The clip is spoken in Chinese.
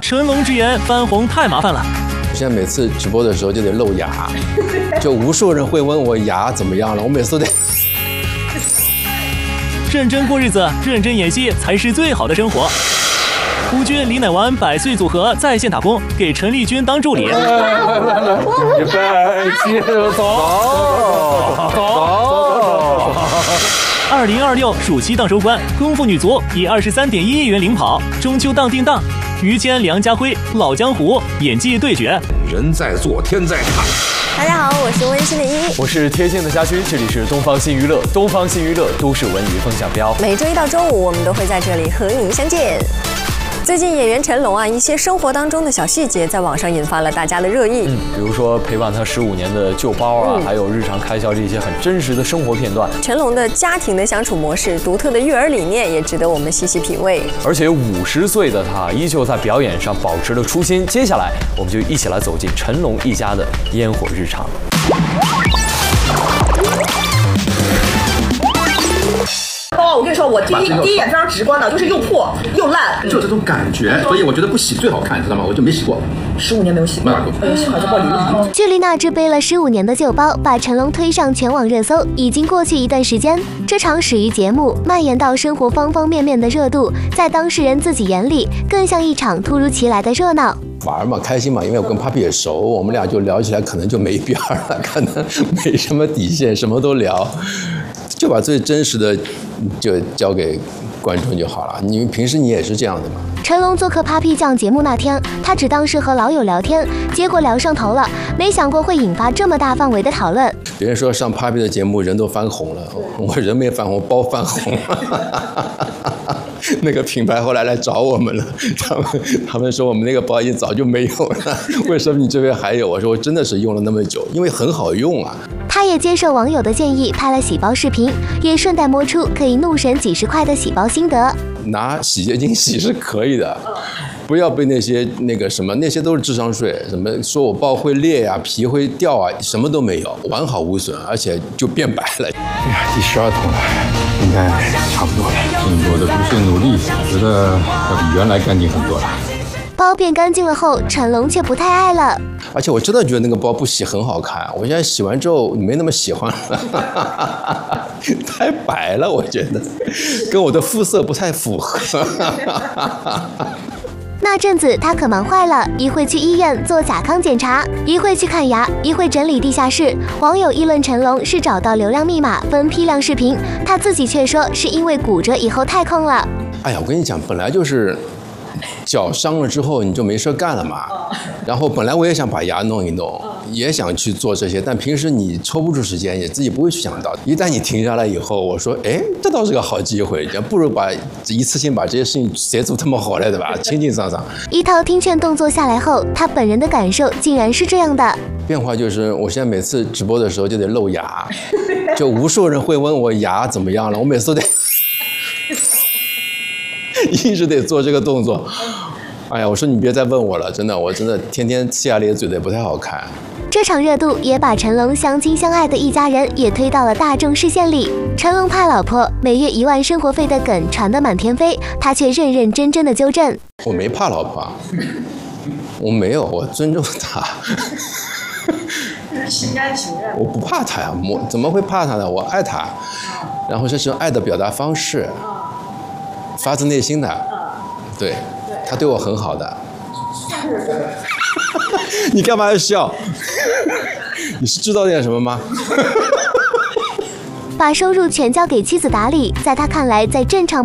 成龙直言翻红太麻烦了。 现在每次直播的时候就得露牙，就无数人会问我牙怎么样了，我每次都得。 认真过日子，认真演戏才是最好的生活。吴军、李乃完100岁组合在线打工，给陈丽君当助理。 预备起，走。 2026暑期档收官，功夫女足以23.1亿元领跑，中秋档定档。于谦、梁家辉、老江湖演技对决。 人在做，天在看。 大家好，我是温馨的依依， 我是贴心的家勋，这里是东方新娱乐，东方新娱乐都市文娱风向标。 每周一到周五，我们都会在这里和您相见。最近演员成龙一些生活当中的小细节在网上引发了大家的热议。 比如说陪伴他15年的旧包还有日常开销这些很真实的生活片段。 成龙的家庭的相处模式、独特的育儿理念也值得我们细细品味。 而且50岁的他依旧在表演上保持了初心。接下来，我们就一起来走进成龙一家的烟火日常。 我跟你说，我第一眼非常直观的，就是又破又烂， 就这种感觉，所以我觉得不洗最好看，知道吗？我就没洗过 ，15年没有洗过，洗好就玻璃。 距离那只背了15年的旧包把成龙推上全网热搜，已经过去一段时间。这场始于节目，蔓延到生活方方面面的热度，在当事人自己眼里，更像一场突如其来的热闹。 玩嘛，开心嘛，因为我跟 Papi 也熟，我们俩就聊起来可能就没边了，可能没什么底线，什么都聊。就把最真实的就交给观众就好了。你们平时你也是这样的吗？ 成龙做客 Papi 酱节目那天，他只当是和老友聊天，结果聊上头了，没想过会引发这么大范围的讨论。 别人说上 Papi 的节目人都翻红了，我人没翻红，包翻红了。那个品牌后来找我们了，他们说我们那个包已经早就没有了，为什么你这边还有？我说我真的是用了那么久，因为很好用啊。 他也接受网友的建议，拍了洗包视频，也顺带摸出可以怒省几10块的洗包心得。 拿洗洁精洗是可以的，不要被那些那些都是智商税，什么说我包会裂呀、皮会掉啊，什么都没有，完好无损，而且就变白了。 哎呀，第12桶了，应该差不多了。经过的不懈努力，我觉得要比原来干净很多了。 包变干净了后，成龙却不太爱了。 而且我真的觉得那个包不洗很好看，我现在洗完之后没那么喜欢了，太白了，我觉得跟我的肤色不太符合。 那阵子他可忙坏了，一会去医院做甲亢检查，一会去看牙，一会整理地下室。网友议论成龙是找到流量密码分批量视频，他自己却说是因为骨折以后太空了。 哎呀，我跟你讲，本来就是脚伤了之后你就没事干了嘛。然后本来我也想把牙弄一弄，也想去做这些，但平时你抽不出时间，也自己不会去想到。一旦你停下来以后，我说，哎，这倒是个好机会，不如一次性把这些事情协助他们好了，对吧？清清爽爽。 一套听劝动作下来后，他本人的感受竟然是这样的。 变化就是，我现在每次直播的时候就得露牙，就无数人会问我牙怎么样了，我每次都得一直得做这个动作。哎呀，我说你别再问我了，真的，我真的天天呲牙咧嘴的，也不太好看。 这场热度也把成龙相亲相爱的一家人也推到了大众视线里。成龙怕老婆每月1万生活费的梗传得满天飞，他却认认真真的纠正： 我没怕老婆，我没有，我尊重她。 心甘情愿。 我不怕她呀，我怎么会怕她呢？我爱她，然后这是爱的表达方式，发自内心的，对。他对我很好的，你干嘛要笑？你是知道点什么吗？ 把收入全交给妻子打理，在他看来再正常